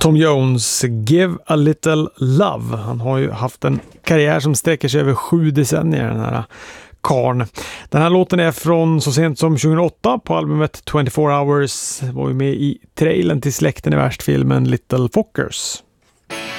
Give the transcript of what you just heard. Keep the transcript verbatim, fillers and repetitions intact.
Tom Jones, Give a Little Love. Han har ju haft en karriär som sträcker sig över sju decennier, den här karn. Den här låten är från så sent som tjugohundraåtta på albumet twenty-four hours. Var ju med i trailern till Släkten i värst-filmen Little Fockers.